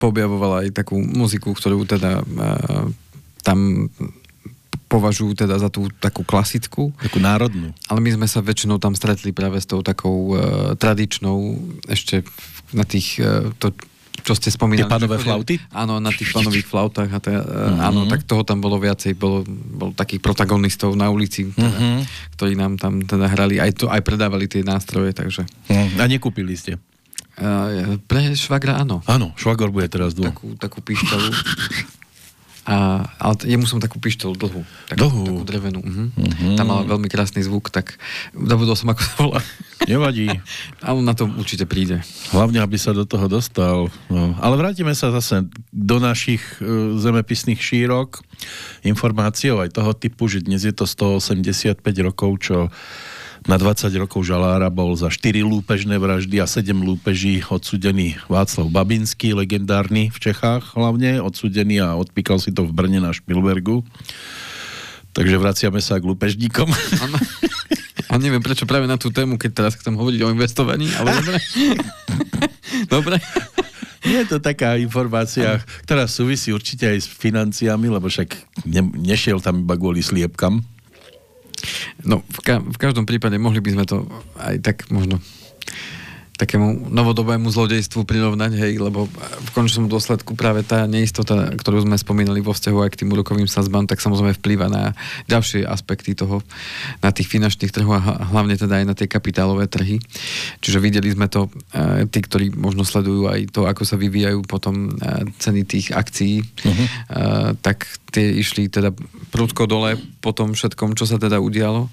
poobjavovala aj takú muziku, ktorú teda tam považujú teda za tú takú klasickú. Takú národnú. Ale my sme sa väčšinou tam stretli práve s tou takou tradičnou, ešte na tých, to, čo ste spomínali. Tie panové flauty? Áno, na tých panových flautách. Áno, tak toho tam bolo viacej. Bolo takých protagonistov na ulici, teda, ktorí nám tam teda hrali. Aj predávali tie nástroje, takže... A nekúpili ste? Pre švagra áno. Áno, švagor bude teraz takú pišťalu. Ale jemu som takú pišťalu dlhú. Takú drevenú. Tam mala veľmi krásny zvuk, tak zabudol som, ako sa volá. Nevadí. A on na to určite príde. Hlavne, aby sa do toho dostal. No. Ale vrátime sa zase do našich zemepisných šírok. Informáciou aj toho typu, že dnes je to 185 rokov, čo na 20 rokov žalára bol za 4 lúpežné vraždy a 7 lúpeží odsúdený Václav Babinský, legendárny v Čechách hlavne, odsúdený a odpíkal si to v Brne na Špilbergu. Takže vraciame sa k lúpežníkom. A neviem, prečo práve na tú tému, keď teraz chcem hovoriť o investovaní, ale dobre. Dobre. Je to taká informácia, ktorá súvisí určite aj s financiami, lebo však nešiel tam iba kvôli sliepkam. No, v každom prípade mohli by sme to aj tak možno takému novodobému zlodejstvu prirovnať, hej, lebo v končnom dôsledku práve tá neistota, ktorú sme spomínali vo vzťahu aj k tým úrokovým sadzbám, tak samozrejme vplýva na ďalšie aspekty toho, na tých finančných trhoch a hlavne teda aj na tie kapitálové trhy. Čiže videli sme to, tí, ktorí možno sledujú aj to, ako sa vyvíjajú potom ceny tých akcií, tak tie išli teda prudko dole po tom všetkom, čo sa teda udialo.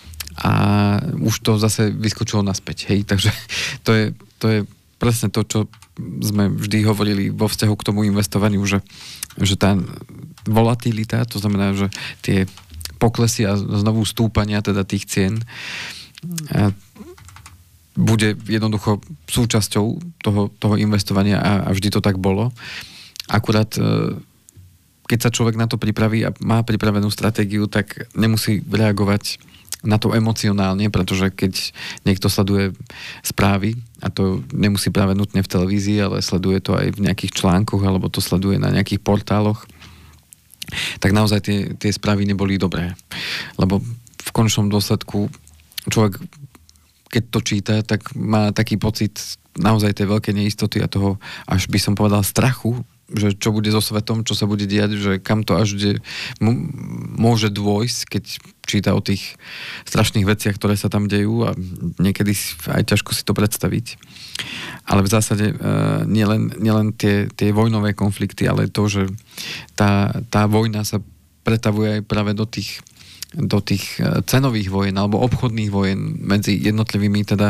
A už to zase vyskočilo naspäť, hej, takže to je presne to, čo sme vždy hovorili vo vzťahu k tomu investovaniu, že tá volatilita, to znamená, že tie poklesy a znovu stúpania teda tých cien bude jednoducho súčasťou toho investovania a vždy to tak bolo. Akurát keď sa človek na to pripraví a má pripravenú stratégiu, tak nemusí reagovať na to emocionálne, pretože keď niekto sleduje správy, a to nemusí práve nutne v televízii, ale sleduje to aj v nejakých článkoch, alebo to sleduje na nejakých portáloch, tak naozaj tie správy neboli dobré. Lebo v konečnom dôsledku človek, keď to číta, tak má taký pocit naozaj tej veľkej neistoty a toho, až by som povedal, strachu, že čo bude so svetom, čo sa bude diať, že kam to až môže dôjsť, keď číta o tých strašných veciach, ktoré sa tam dejú a niekedy aj ťažko si to predstaviť. Ale v zásade nielen tie vojnové konflikty, ale to, že tá vojna sa pretavuje aj práve do tých cenových vojen alebo obchodných vojen medzi jednotlivými teda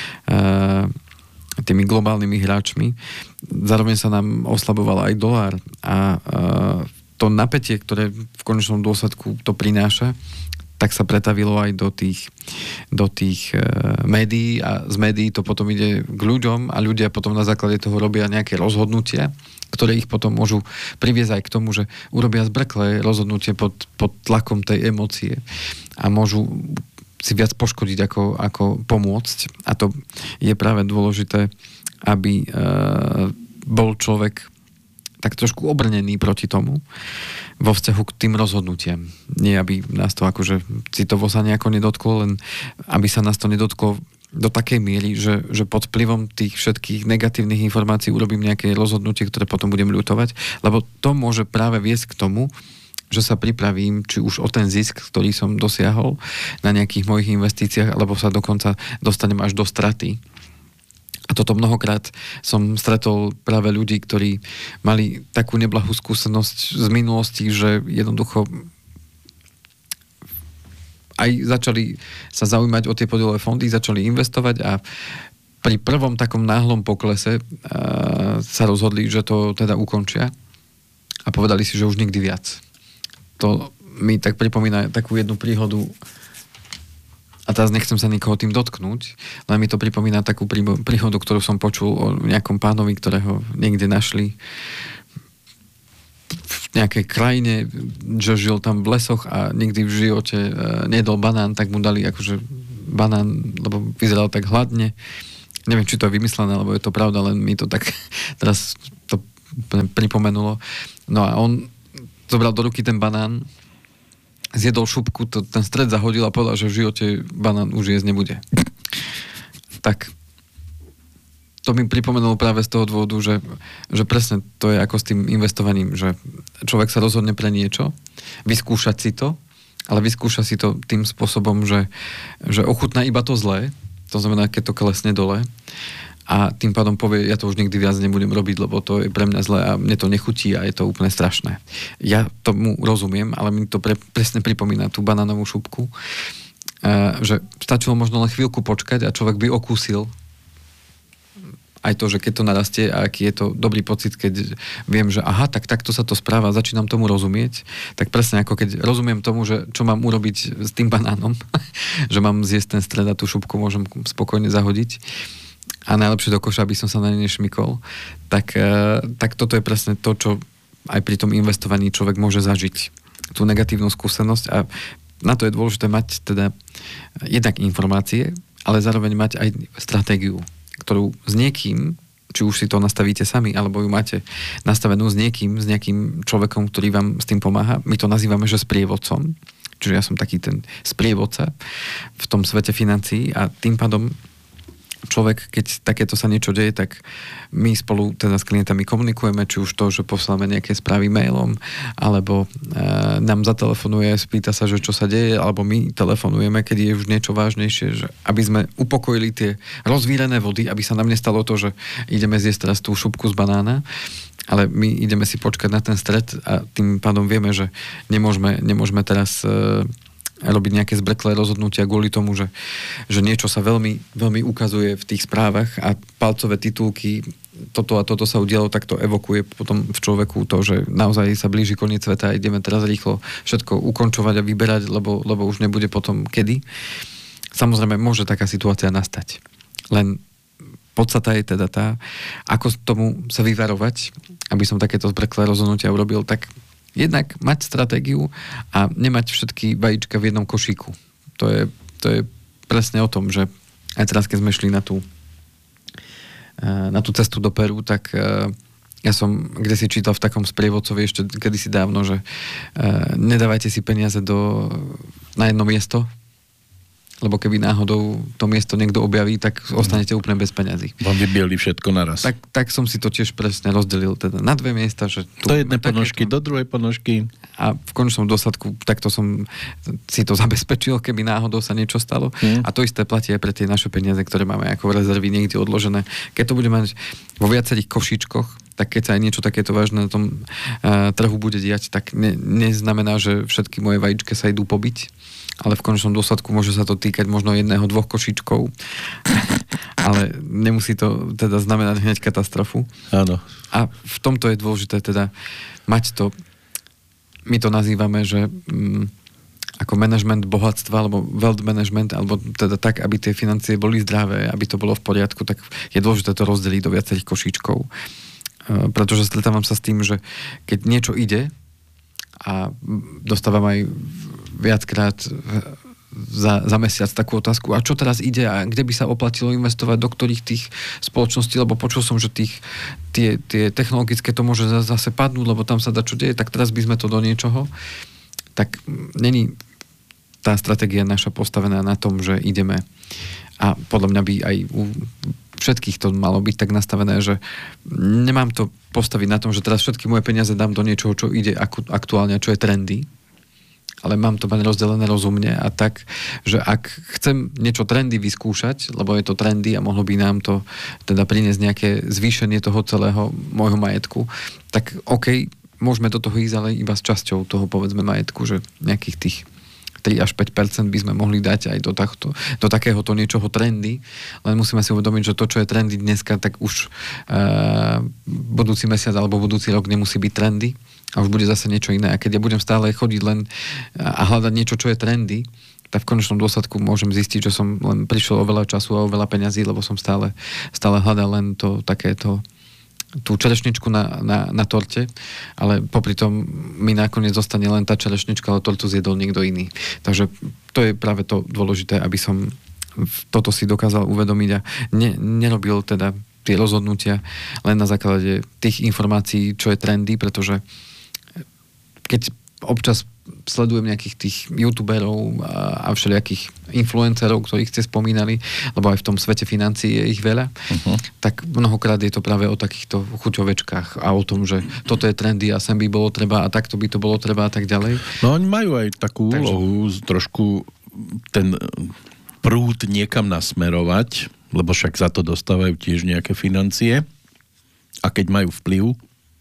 tými globálnymi hráčmi. Zároveň sa nám oslaboval aj dolár a to napätie, ktoré v konečnom dôsledku to prináša, tak sa pretavilo aj do tých médií a z médií to potom ide k ľuďom a ľudia potom na základe toho robia nejaké rozhodnutia, ktoré ich potom môžu priviesť aj k tomu, že urobia zbrklé rozhodnutie pod tlakom tej emócie a môžu si viac poškodiť, ako pomôcť. A to je práve dôležité, aby bol človek tak trošku obrnený proti tomu vo vzťahu k tým rozhodnutiam. Nie, aby nás to akože citovo sa nejako nedotklo, len aby sa nás to nedotklo do takej miery, že pod vplyvom tých všetkých negatívnych informácií urobím nejaké rozhodnutie, ktoré potom budem ľutovať, lebo to môže práve viesť k tomu, že sa pripravím, či už o ten zisk, ktorý som dosiahol na nejakých mojich investíciách, alebo sa dokonca dostanem až do straty. A toto mnohokrát som stretol práve ľudí, ktorí mali takú neblahú skúsenosť z minulosti, že jednoducho aj začali sa zaujímať o tie podielové fondy, začali investovať a pri prvom takom náhlom poklese sa rozhodli, že to teda ukončia a povedali si, že už nikdy viac. To mi tak pripomína takú jednu príhodu a teraz nechcem sa nikoho tým dotknúť, ale mi to pripomína takú príhodu, ktorú som počul o nejakom pánovi, ktorého niekde našli v nejakej krajine, že žil tam v lesoch a nikdy v živote nejedol banán, tak mu dali akože banán, lebo vyzeral tak hladne. Neviem, či to je vymyslené, alebo je to pravda, len mi to tak teraz to pripomenulo. No a on zobral do ruky ten banán, zjedol šupku, ten stred zahodil a povedal, že v živote banán už jesť nebude. Tak to mi pripomenulo práve z toho dôvodu, že presne to je ako s tým investovaním, že človek sa rozhodne pre niečo, vyskúšať si to, ale vyskúša si to tým spôsobom, že ochutná iba to zlé, to znamená, keď to klesne dole, a tým pádom povie, ja to už nikdy viac nebudem robiť, lebo to je pre mňa zlé a mne to nechutí a je to úplne strašné. Ja tomu rozumiem, ale mi to presne pripomína tú banánovú šupku, že stačilo možno len chvíľku počkať a človek by okúsil aj to, že keď to narastie a aký je to dobrý pocit, keď viem, že aha, tak takto sa to správa, začínam tomu rozumieť, tak presne ako keď rozumiem tomu, že čo mám urobiť s tým banánom, že mám zjesť ten stred a tú šupku môžem spokojne zahodiť a najlepšie do koša, aby som sa na ne nešmykol, tak toto je presne to, čo aj pri tom investovaní človek môže zažiť. Tú negatívnu skúsenosť a na to je dôležité mať teda jednak informácie, ale zároveň mať aj stratégiu, ktorú s niekým, či už si to nastavíte sami, alebo ju máte nastavenú s niekým, s nejakým človekom, ktorý vám s tým pomáha. My to nazývame, že sprievodcom. Čiže ja som taký ten sprievodca v tom svete financií a tým pádom človek, keď takéto sa niečo deje, tak my spolu teda s klientami komunikujeme, či už to, že posláme nejaké správy mailom, alebo nám zatelefonuje, spýta sa, že čo sa deje, alebo my telefonujeme, keď je už niečo vážnejšie, že aby sme upokojili tie rozvírené vody, aby sa nám nestalo to, že ideme zjesť teraz tú šupku z banána, ale my ideme si počkať na ten stred a tým pádom vieme, že nemôžeme teraz robiť nejaké zbreklé rozhodnutia kvôli tomu, že niečo sa veľmi, veľmi ukazuje v tých správach a palcové titulky, toto a toto sa udialo, tak to evokuje potom v človeku to, že naozaj sa blíži koniec sveta a ideme teraz rýchlo všetko ukončovať a vyberať, lebo už nebude potom kedy. Samozrejme, môže taká situácia nastať. Len podstata je teda tá, ako tomu sa vyvarovať, aby som takéto zbreklé rozhodnutia urobil, tak jednak mať stratégiu a nemať všetky vajíčka v jednom košíku. To je presne o tom, že aj teraz, keď sme šli na tú cestu do Peru, tak ja som kdesi čítal v takom sprievodcovi ešte kedysi dávno, že nedávajte si peniaze na jedno miesto, lebo keby náhodou to miesto niekto objaví, tak ostanete úplne bez peňazí. Vám vybieli všetko naraz. Tak som si to tiež presne rozdelil teda na dve miesta. Že do jednej ponožky, do druhej ponožky. A v konečnom dôsledku takto som si to zabezpečil, keby náhodou sa niečo stalo. A to isté platí aj pre tie naše peniaze, ktoré máme ako rezervy niekde odložené. Keď to budeme mať vo viacerých košíčkoch, tak keď sa aj niečo takéto vážne na tom trhu bude diať, tak neznamená, že všetky moje vajíčka sa idú pobiť, ale v konečnom dôsledku môže sa to týkať možno 1-2 košíčkov, ale nemusí to teda znamenať hneď katastrofu. Áno. A v tomto je dôležité teda mať to, my to nazývame, že ako management bohatstva, alebo wealth management, alebo teda tak, aby tie financie boli zdravé, aby to bolo v poriadku, tak je dôležité to rozdeliť do viacerých košíčkov. Pretože stretávam sa s tým, že keď niečo ide a dostávam aj viackrát za mesiac takú otázku, a čo teraz ide a kde by sa oplatilo investovať, do ktorých tých spoločností, lebo počul som, že tie technologické to môže zase padnúť, lebo tam sa dá čo deje, tak teraz by sme to do niečoho. Tak není tá stratégia naša postavená na tom, že ideme, a podľa mňa by aj u všetkých to malo byť tak nastavené, že nemám to postaviť na tom, že teraz všetky moje peniaze dám do niečoho, čo ide aktuálne, čo je trendy, ale mám to mať rozdelené rozumne a tak, že ak chcem niečo trendy vyskúšať, lebo je to trendy a mohlo by nám to teda priniesť nejaké zvýšenie toho celého môjho majetku, tak OK, môžeme do toho ísť, ale iba s časťou toho, povedzme, majetku, že nejakých tých 3 až 5% by sme mohli dať aj do takéhoto niečoho trendy, len musíme si uvedomiť, že to, čo je trendy dneska, tak už budúci mesiac alebo budúci rok nemusí byť trendy a už bude zase niečo iné. A keď ja budem stále chodiť len a hľadať niečo, čo je trendy, tak v konečnom dôsledku môžem zistiť, že som len prišiel o veľa času a o veľa peňazí, lebo som stále hľadal len to takéto tú čerešničku na torte, ale popri tom mi nakoniec zostane len tá čerešnička, ale tortu zjedol niekto iný. Takže to je práve to dôležité, aby som toto si dokázal uvedomiť a nerobil teda tie rozhodnutia len na základe tých informácií, čo je trendy, pretože keď občas sledujem nejakých tých youtuberov a všelijakých influencerov, ktorých ste spomínali, lebo aj v tom svete financií je ich veľa, tak mnohokrát je to práve o takýchto chuťovečkách a o tom, že toto je trendy a sem by bolo treba a takto by to bolo treba a tak ďalej. No oni majú aj takú úlohu trošku ten prúd niekam nasmerovať, lebo však za to dostávajú tiež nejaké financie a keď majú vplyv.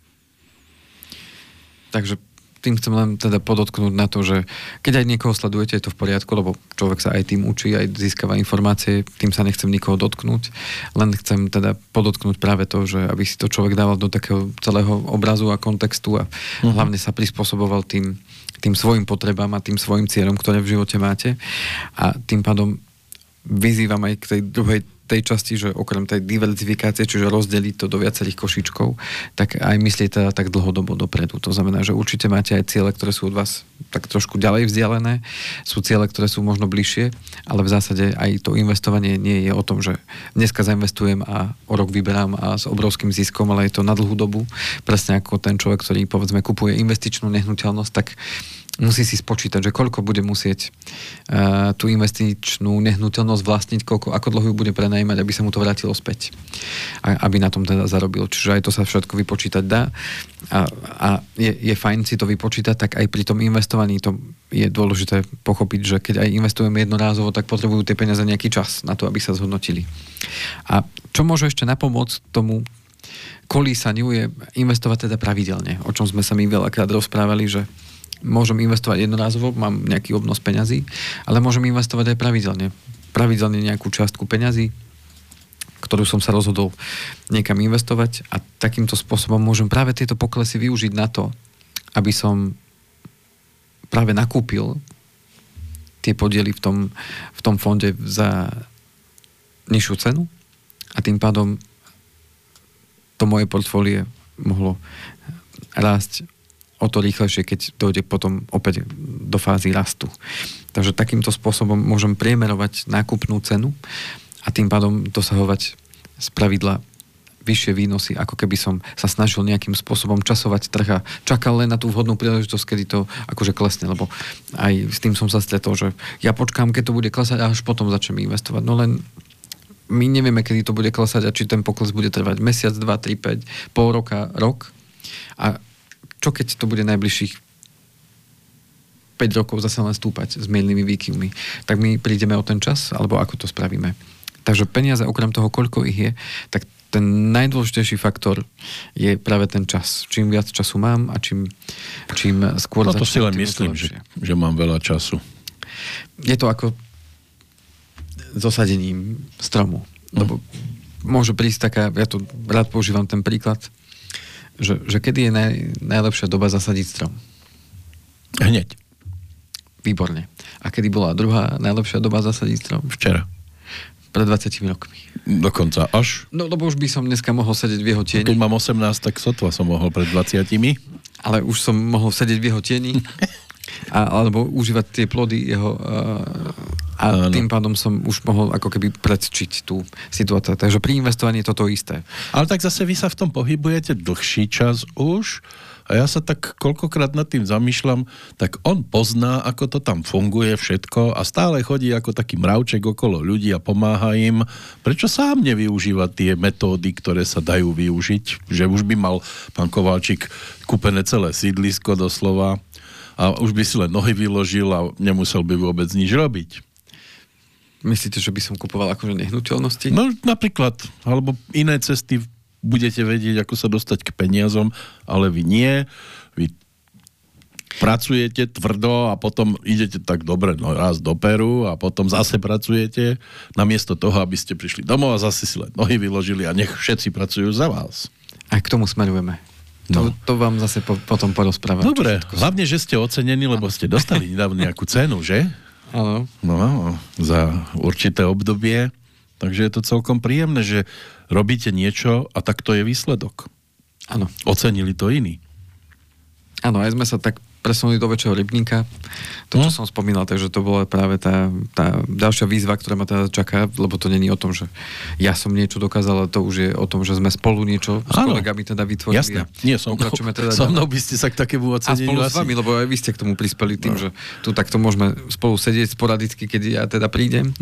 Takže tým chcem len teda podotknúť na to, že keď aj niekoho sledujete, je to v poriadku, lebo človek sa aj tým učí, aj získava informácie, tým sa nechcem nikoho dotknúť, len chcem teda podotknúť práve to, že aby si to človek dával do takého celého obrazu a kontextu a hlavne sa prispôsoboval tým svojim potrebám a tým svojim cieľom, ktoré v živote máte. A tým pádom vyzývam aj k tej druhej tej časti, že okrem tej diverzifikácie, čiže rozdeliť to do viacerých košíčkov, tak aj myslíte teda tak dlhodobo dopredu. To znamená, že určite máte aj ciele, ktoré sú od vás tak trošku ďalej vzdialené, sú ciele, ktoré sú možno bližšie, ale v zásade aj to investovanie nie je o tom, že dneska zainvestujem a o rok vyberám a s obrovským ziskom, ale je to na dlhú dobu. Presne ako ten človek, ktorý povedzme kupuje investičnú nehnuteľnosť, tak musí si spočítať, že koľko bude musieť tú investičnú nehnuteľnosť vlastniť, ako dlho ju bude prenajímať, aby sa mu to vrátilo späť. A aby na tom teda zarobil. Čiže aj to sa všetko vypočítať dá. A je fajn si to vypočítať, tak aj pri tom investovaní to je dôležité pochopiť, že keď aj investujeme jednorázovo, tak potrebujú tie peniaze nejaký čas na to, aby sa zhodnotili. A čo môže ešte napomôcť tomu kolísaniu je investovať teda pravidelne, o čom sme sa my veľakrát rozprávali, že môžem investovať jednorázovo, mám nejaký obnos peňazí, ale môžem investovať aj pravidelne. Pravidelne nejakú částku peňazí, ktorú som sa rozhodol niekam investovať a takýmto spôsobom môžem práve tieto poklesy využiť na to, aby som práve nakúpil tie podiely v tom fonde za nižšiu cenu a tým pádom to moje portfólie mohlo rásť o to rýchlejšie, keď dojde potom opäť do fázy rastu. Takže takýmto spôsobom môžem priemerovať nákupnú cenu a tým pádom dosahovať z pravidla vyššie výnosy, ako keby som sa snažil nejakým spôsobom časovať trh a čakal len na tú vhodnú príležitosť, kedy to akože klesne, lebo aj s tým som sa stretol, že ja počkám, keď to bude klesať a až potom začnem investovať. No len my nevieme, kedy to bude klesať a či ten pokles bude trvať mesiac, 2, 3, 5, pol roka, rok. A čo keď to bude najbližších 5 rokov zase len stúpať s miernymi výkyvmi? Tak my prídeme o ten čas, alebo ako to spravíme? Takže peniaze, okrem toho, koľko ich je, tak ten najdôležitejší faktor je práve ten čas. Čím viac času mám a čím skôr začnem... No to si len myslím, že mám veľa času. Je to ako s osadením stromu. Lebo môže prísť taká, ja to rád používam ten príklad, že kedy je najlepšia doba zasadiť strom? Hneď. Výborne. A kedy bola druhá najlepšia doba zasadiť strom? Včera. Pred 20 rokmi. Dokonca až? No, lebo už by som dneska mohol sedieť v jeho tieni. Keď mám 18, tak sotva som mohol pred 20. Ale už som mohol sedieť v jeho tieni alebo užívať tie plody jeho a tým pádom som už mohol ako keby predčiť tú situáciu. Takže pri investovaní je toto isté. Ale tak zase vy sa v tom pohybujete dlhší čas už a ja sa tak koľkokrát nad tým zamýšľam, tak on pozná, ako to tam funguje všetko a stále chodí ako taký mravček okolo ľudí a pomáha im. Prečo sám nevyužíva tie metódy, ktoré sa dajú využiť? Že už by mal pán Kovalčík kúpené celé sídlisko doslova a už by si len nohy vyložil a nemusel by vôbec nič robiť. Myslíte, že by som kupoval akože nehnuteľnosti? No napríklad, alebo iné cesty budete vedieť, ako sa dostať k peniazom, ale vy nie. Vy pracujete tvrdo a potom idete tak dobre raz do Peru a potom zase pracujete namiesto toho, aby ste prišli domov a zase si len nohy vyložili a nech všetci pracujú za vás. A k tomu smerujeme. No. To vám zase potom porozprávam. Dobre, hlavne, že ste ocenení, lebo ste dostali nedávno nejakú cenu, že? Áno. No, za určité obdobie. Takže je to celkom príjemné, že robíte niečo a tak to je výsledok. Áno. Ocenili to iní. Áno, aj sme sa tak presunuli do väčšieho rybníka. To, čo som spomínal, takže to bola práve tá ďalšia výzva, ktorá ma teda čaká, lebo to není o tom, že ja som niečo dokázal, ale to už je o tom, že sme spolu niečo s kolegami teda vytvorili. Jasné. Nie, so mnou by ste sa k takému oceneniu a spolu s vami, lebo aj vy ste k tomu prispeli tým, že tu takto môžeme spolu sedieť sporadicky, keď ja teda prídem.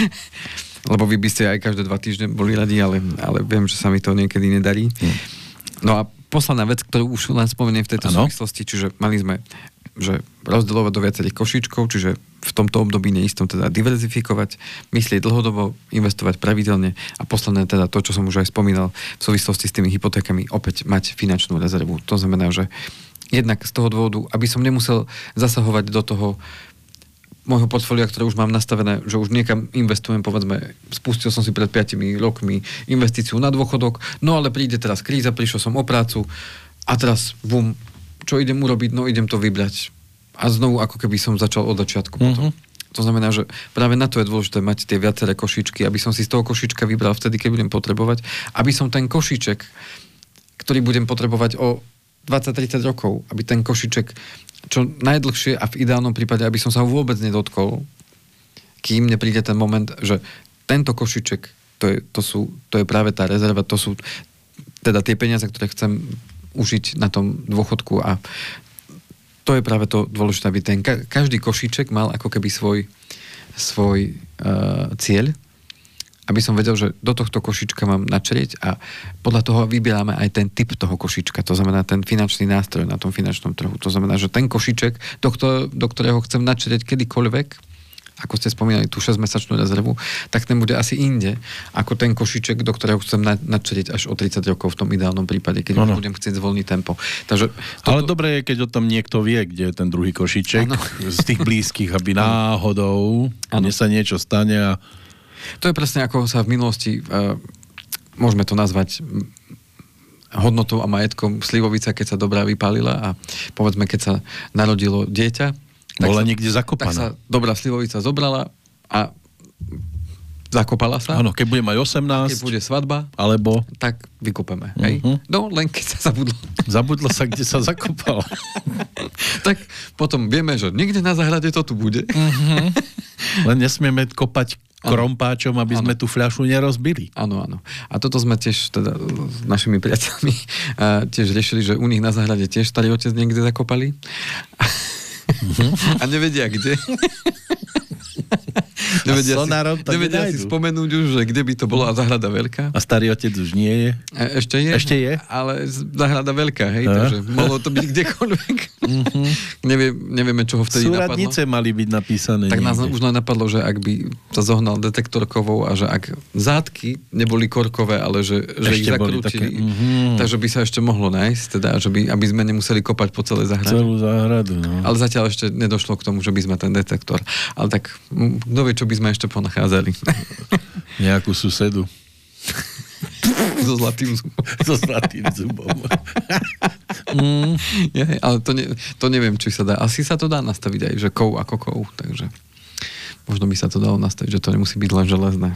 Lebo vy by ste aj každé 2 týždne boli radi, ale viem, že sa mi to niekedy nedarí. No a posledná vec, ktorú už len spomeniem v tejto súvislosti, čiže mali sme, že rozdeľovať do viacerých košíčkov, čiže v tomto období neistom teda diverzifikovať, myslieť dlhodobo, investovať pravidelne a posledné teda to, čo som už aj spomínal v súvislosti s tými hypotékami, opäť mať finančnú rezervu. To znamená, že jednak z toho dôvodu, aby som nemusel zasahovať do toho môjho portfólia, ktoré už mám nastavené, že už niekam investujem, povedzme, spustil som si pred 5 rokmi investíciu na dôchodok, no ale príde teraz kríza, prišiel som o prácu a teraz, bum, čo idem urobiť? No idem to vybrať. A znovu ako keby som začal od začiatku potom. To znamená, že práve na to je dôležité mať tie viaceré košíčky, aby som si z toho košíčka vybral vtedy, keď budem potrebovať, aby som ten košíček, ktorý budem potrebovať o 20-30 rokov, aby ten košíček čo najdlhšie a v ideálnom prípade, aby som sa ho vôbec nedotkol, kým nepríde ten moment, že tento košiček, to je práve tá rezerva, to sú teda tie peniaze, ktoré chcem užiť na tom dôchodku a to je práve to dôležité, aby ten každý košiček mal ako keby svoj cieľ, aby som vedel, že do tohto košička mám načrieť a podľa toho vybierame aj ten typ toho košička, to znamená ten finančný nástroj na tom finančnom trhu. To znamená, že ten košiček, do ktorého chcem načrieť kedykoľvek, ako ste spomínali, tú 6-mesačnú rezervu, tak ten bude asi inde, ako ten košiček, do ktorého chcem načrieť až o 30 rokov v tom ideálnom prípade, keď budem chcieť zvolniť tempo. Takže ale dobre je, keď o tom niekto vie, kde je ten druhý košiček z tých blízkych, aby náhodou sa niečo stane a to je presne ako sa v minulosti, môžeme to nazvať hodnotou a majetkom slivovica, keď sa dobrá vypálila a povedzme, keď sa narodilo dieťa, bola niekde zakopaná. Tak sa dobrá slivovica zobrala a zakopala sa. Áno, keď bude mať 18. Keď bude svadba. Alebo tak vykopeme. Hej? No, len keď sa zabudlo. Zabudlo sa, kde sa zakopala. Tak potom vieme, že niekde na záhrade to tu bude. Len nesmieme kopať krompáčom, aby sme tú fľašu nerozbili. Áno. A toto sme tiež teda s našimi priateľmi tiež riešili, že u nich na záhrade tiež starý otec niekde zakopali. A nevedia kde. Nevedia si spomenúť už, že kde by to bolo a záhrada veľká. A starý otec už nie je? Ešte je? Ale záhrada veľká, hej, takže mohlo to byť kdekoľvek. Nevieme, čo ho vtedy napadlo. Súradnice mali byť napísané. Tak nás už len napadlo, že ak by sa zohnal detektor kovov a že ak zátky neboli korkové, ale že ich zakrútili, takže by sa ešte mohlo nájsť, teda, aby sme nemuseli kopať po celej záhrade. Celú záhradu, no. Ale zatiaľ ešte nedošlo k tomu, že by sme ten detektor. Ale tak, kto vie, čo by sme ešte ponachádzali. Nejakú susedu. So zlatým zubom. So zlatým zubom. Ale to neviem, či sa dá. Asi sa to dá nastaviť aj, že kov ako kov. Takže možno by sa to dalo nastaviť, že to nemusí byť len železné.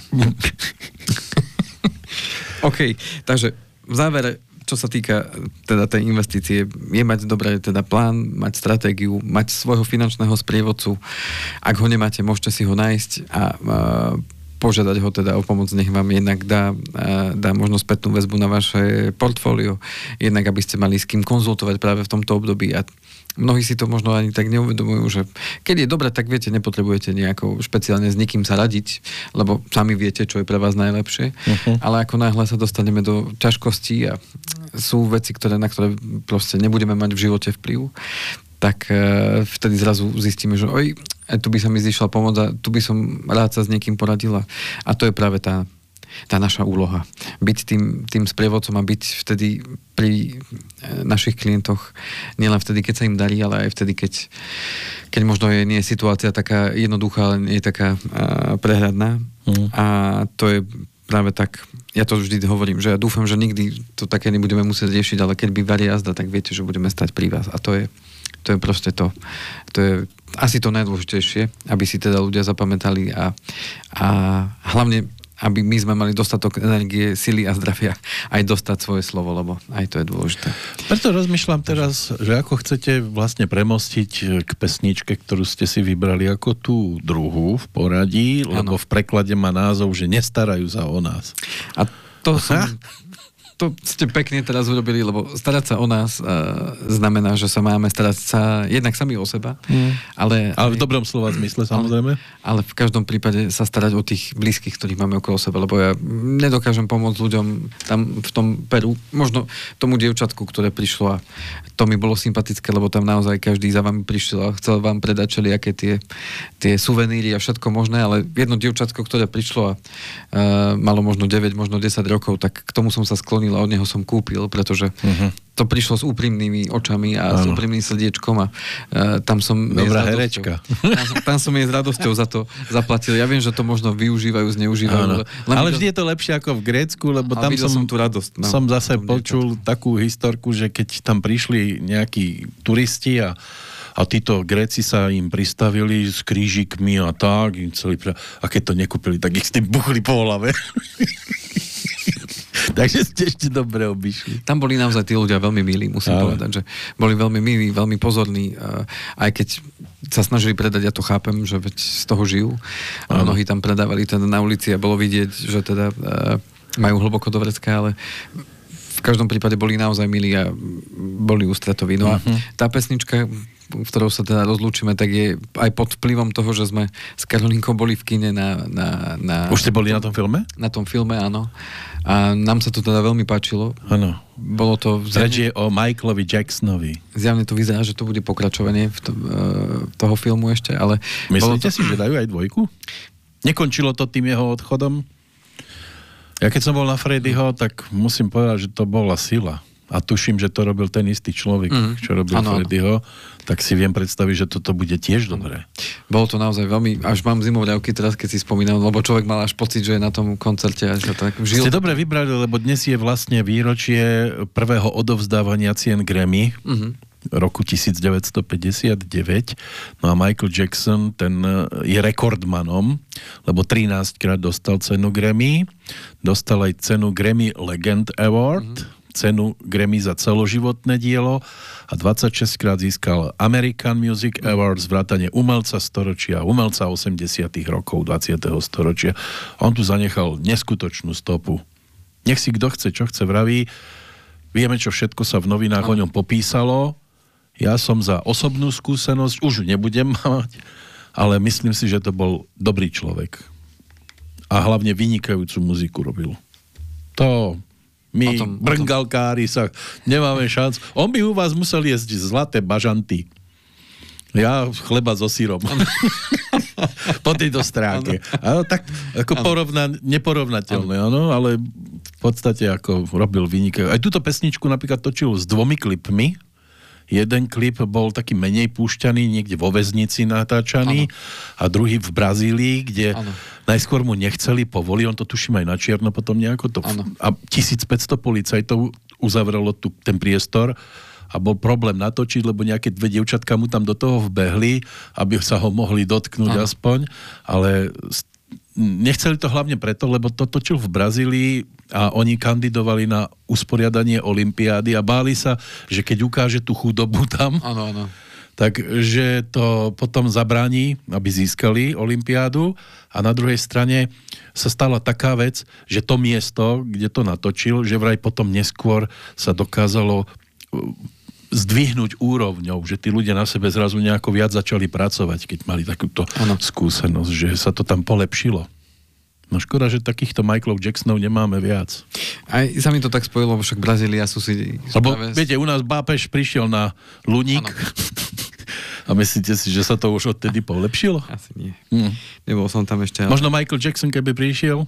OK, takže v závere, čo sa týka teda tej investície, je mať dobré teda plán, mať stratégiu, mať svojho finančného sprievodcu. Ak ho nemáte, môžete si ho nájsť a požiadať ho teda o pomoc, nech vám jednak dá možno spätnú väzbu na vaše portfólio, jednak aby ste mali s kým konzultovať práve v tomto období a mnohí si to možno ani tak neuvedomujú, že keď je dobre, tak viete, nepotrebujete nejako špeciálne s nikým sa radiť, lebo sami viete, čo je pre vás najlepšie, ale ako náhle sa dostaneme do ťažkostí a sú veci, na ktoré proste nebudeme mať v živote vplyv, tak vtedy zrazu zistíme, že tu by sa mi zišla pomoc a tu by som rád sa s niekým poradila. A to je práve tá naša úloha. Byť tým sprievodcom a byť vtedy pri našich klientoch nielen vtedy, keď sa im darí, ale aj vtedy, keď možno nie je situácia taká jednoduchá, ale nie je taká prehľadná. A to je práve tak, ja to vždy hovorím, že ja dúfam, že nikdy to také nebudeme musieť riešiť, ale keď by varí jazda, tak viete, že budeme stať pri vás. A to je proste to. To je asi to najdôležitejšie, aby si teda ľudia zapamätali a hlavne aby my sme mali dostatok energie, sily a zdravia aj dostať svoje slovo, lebo aj to je dôležité. Preto rozmýšľam teraz, že ako chcete vlastne premostiť k pesničke, ktorú ste si vybrali ako tú druhú v poradí, lebo v preklade má názov, že Nestarajú sa o nás. A to ste pekne teraz urobili, lebo starať sa o nás znamená, že sa máme starať sa jednak sami o seba, ale v dobrom slova zmysle, samozrejme. Ale v každom prípade sa starať o tých blízkych, ktorých máme okolo seba, lebo ja nedokážem pomôcť ľuďom tam v tom Peru. Možno tomu dievčatku, ktoré prišlo a to mi bolo sympatické, lebo tam naozaj každý za vami prišiel a chcel vám predať všelijaké tie suveníry a všetko možné, ale jedno dievčatko, ktoré prišlo a malo možno 9, možno 10 rokov, tak k tomu som sa sklonil a od neho som kúpil, pretože to prišlo s úprimnými očami a s úprimným srdiečkom a tam som dobrá herečka. Tam som jej s radosťou za to zaplatil. Ja viem, že to možno využívajú, zneužívajú. Ale vždy je to lepšie ako v Grécku, lebo tam som tú radosť. Som zase počul takú historku, že keď tam prišli nejakí turisti a títo Gréci sa im pristavili s krížikmi a tak, a keď to nekúpili, tak ich s tým buchli po hlave. Takže ste ešte dobre obišli. Tam boli naozaj tí ľudia veľmi milí, musím povedať, že boli veľmi milí, veľmi pozorní, aj keď sa snažili predať, ja to chápem, že veď z toho žijú. Mnohí tam predávali teda na ulici a bolo vidieť, že teda majú hlboko do vrecka, ale v každom prípade boli naozaj milí a boli ústretoví. No a tá pesnička, v ktorou sa teda rozlúčime, tak je aj pod vplyvom toho, že sme s Karolinkou boli v kine na Už ste boli na tom filme? Na tom filme, áno. A nám sa to teda veľmi páčilo. Áno. Bolo to... Reč je o Michaelovi Jacksonovi. Zjavne to vyzerá, že to bude pokračovanie toho filmu ešte, ale... Myslíte si, že dajú aj dvojku? Nekončilo to tým jeho odchodom? Ja keď som bol na Freddyho, tak musím povedať, že to bola sila. A tuším, že to robil ten istý človek, čo robil Freddyho, tak si viem predstaviť, že toto bude tiež dobré. Bolo to naozaj veľmi, až mám zimovľavky teraz, keď si spomínam, lebo človek mal až pocit, že je na tom koncerte a že tak žil. Ste dobre vybrali, lebo dnes je vlastne výročie prvého odovzdávania cien Grammy roku 1959. No a Michael Jackson, ten je rekordmanom, lebo 13 krát dostal cenu Grammy, dostal aj cenu Grammy Legend Award, cenu Grammy za celoživotné dielo a 26 krát získal American Music Awards, vrátane umelca storočia, umelca 80. rokov 20. storočia. On tu zanechal neskutočnú stopu. Nech si kto chce, čo chce vraví. Vieme, čo všetko sa v novinách o ňom popísalo. Ja som za osobnú skúsenosť, už nebudem mať, ale myslím si, že to bol dobrý človek. A hlavne vynikajúcu muziku robil. To... My, brngalkári, sa nemáme šanc. On by u vás musel jesť zlaté bažanty. Ja chleba so syrom. Po tejto stránke. Áno, tak ako neporovnateľné, áno, ale v podstate ako robil vynikajúco. Aj túto pesničku napríklad točil s 2 klipmi. Jeden klip bol taký menej púšťaný, niekde vo väznici natáčaný, a druhý v Brazílii, kde najskôr mu nechceli povoliť, on to tuším aj na čierno potom nejako to... A 1500 policajtov uzavrelo ten priestor a bol problém natočiť, lebo nejaké 2 dievčatka mu tam do toho vbehli, aby sa ho mohli dotknúť aspoň, ale nechceli to hlavne preto, lebo to točil v Brazílii a oni kandidovali na usporiadanie olympiády a báli sa, že keď ukáže tú chudobu tam, takže to potom zabráni, aby získali olympiádu, a na druhej strane sa stala taká vec, že to miesto, kde to natočil, že vraj potom neskôr sa dokázalo zdvihnúť úrovňou, že tí ľudia na sebe zrazu nejako viac začali pracovať, keď mali takúto skúsenosť, že sa to tam polepšilo. No škoda, že takýchto Michaelov Jacksonov nemáme viac. Aj sa mi to tak spojilo, však Brazília sú si... Lebo viete, u nás Bápež prišiel na Luník a myslíte si, že sa to už odtedy polepšilo? Asi nie. Nebol som tam ešte... Možno Michael Jackson, keby prišiel?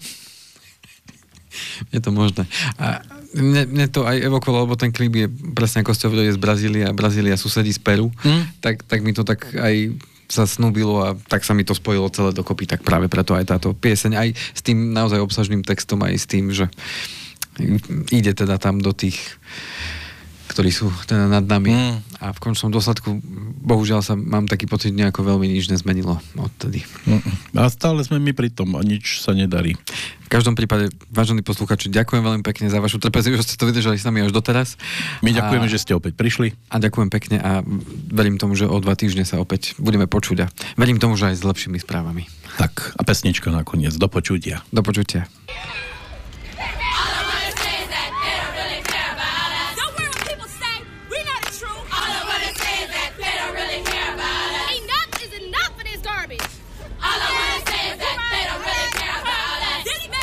Je to možné. A mne to aj evokovalo, lebo ten klip je presne ako ste hovorili, z Brazílie a Brazília susedí z Peru, tak mi to tak aj sa snúbilo a tak sa mi to spojilo celé dokopy, tak práve preto aj táto pieseň, aj s tým naozaj obsažným textom, aj s tým, že ide teda tam do tých ktorí sú teda nad nami. A v končnom dôsledku, bohužiaľ mám taký pocit, nejako veľmi nič nezmenilo odtedy. A stále sme my pri tom a nič sa nedarí. V každom prípade, vážení posluchači, ďakujem veľmi pekne za vašu trpezlivosť, že ste to vydržali s nami až doteraz. My ďakujeme, že ste opäť prišli. A ďakujem pekne a verím tomu, že o 2 týždne sa opäť budeme počuť a verím tomu, že aj s lepšími správami. Tak, a pesnička nakoniec. Do počutia. Do počutia.